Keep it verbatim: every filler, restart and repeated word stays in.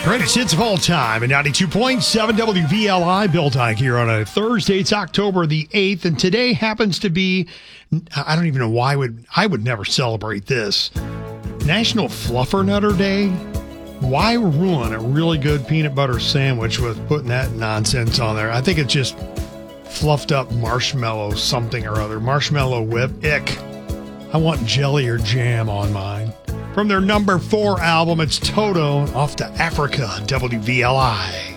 Greatest hits of all time at ninety-two point seven W V L I. Bill Dyke here on a Thursday. It's October the eighth, and today happens to be, I don't even know why I would, I would never celebrate this, National Fluffernutter Day. Why ruin a really good peanut butter sandwich with putting that nonsense on there? I think it's just fluffed up marshmallow something or other. Marshmallow whip. Ick. I want jelly or jam on mine. From their number four album, it's Toto, Off to Africa, W V L I.